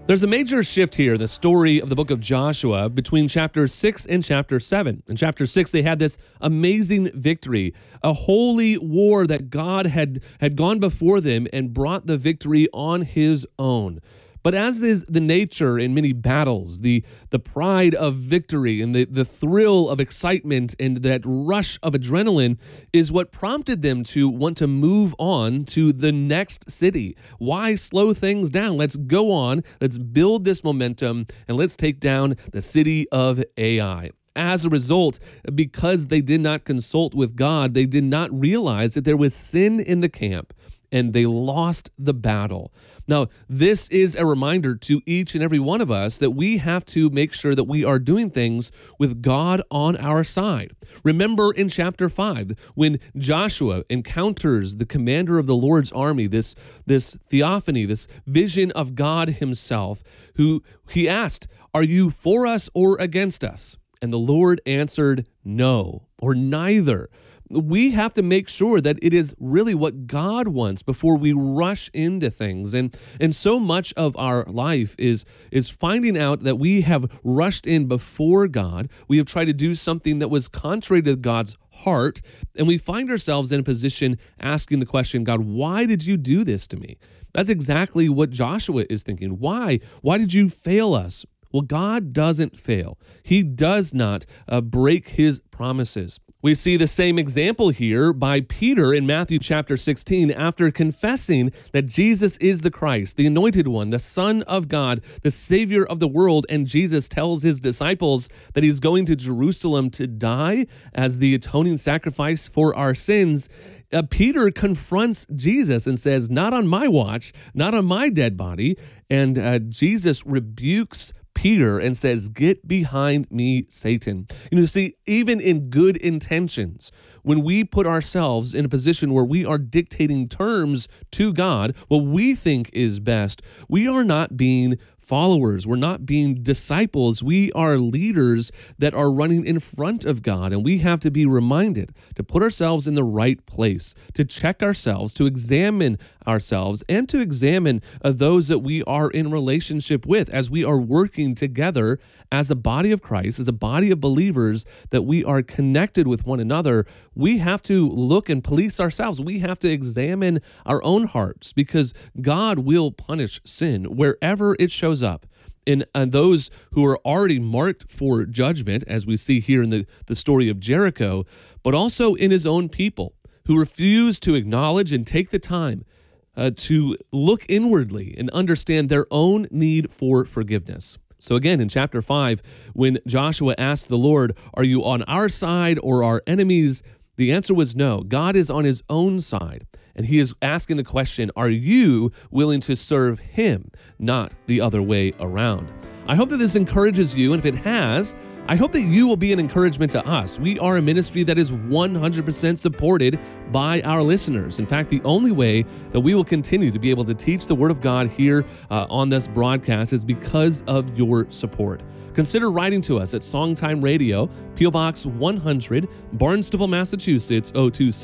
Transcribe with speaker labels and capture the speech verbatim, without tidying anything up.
Speaker 1: There's a major shift here in the story of the book of Joshua between chapter six and chapter seven. In chapter six, they had this amazing victory, a holy war that God had, had gone before them and brought the victory on his own. But as is the nature in many battles, the, the pride of victory and the, the thrill of excitement and that rush of adrenaline is what prompted them to want to move on to the next city. Why slow things down? Let's go on, let's build this momentum, and let's take down the city of Ai. As a result, because they did not consult with God, they did not realize that there was sin in the camp, and they lost the battle. Now, this is a reminder to each and every one of us that we have to make sure that we are doing things with God on our side. Remember in chapter five, when Joshua encounters the commander of the Lord's army, this, this theophany, this vision of God himself, who he asked, "Are you for us or against us?" And the Lord answered, "No," or neither. We have to make sure that it is really what God wants before we rush into things. And and so much of our life is, is finding out that we have rushed in before God. We have tried to do something that was contrary to God's heart, and we find ourselves in a position asking the question, "God, why did you do this to me?" That's exactly what Joshua is thinking. Why? Why did you fail us? Well, God doesn't fail. He does not uh, break his promises. We see the same example here by Peter in Matthew chapter sixteen. After confessing that Jesus is the Christ, the anointed one, the Son of God, the Savior of the world, and Jesus tells his disciples that he's going to Jerusalem to die as the atoning sacrifice for our sins, Uh, Peter confronts Jesus and says, "Not on my watch, not on my dead body." And uh, Jesus rebukes Peter and says, "Get behind me, Satan." You know, see, even in good intentions, when we put ourselves in a position where we are dictating terms to God, what we think is best, we are not being followers. We're not being disciples. We are leaders that are running in front of God, and we have to be reminded to put ourselves in the right place, to check ourselves, to examine ourselves, and to examine uh, those that we are in relationship with as we are working together as a body of Christ, as a body of believers, that we are connected with one another. We have to look and police ourselves. We have to examine our own hearts, because God will punish sin wherever it shows up. And, and those who are already marked for judgment, as we see here in the, the story of Jericho, but also in his own people who refuse to acknowledge and take the time uh, to look inwardly and understand their own need for forgiveness. So again, in chapter five, when Joshua asked the Lord, "Are you on our side or our enemies?" the answer was no. God is on his own side. And he is asking the question, are you willing to serve him, not the other way around? I hope that this encourages you, and if it has, I hope that you will be an encouragement to us. We are a ministry that is one hundred percent supported by our listeners. In fact, the only way that we will continue to be able to teach the Word of God here uh, on this broadcast is because of your support. Consider writing to us at Songtime Radio, P O Box one hundred, Barnstable, Massachusetts, oh two six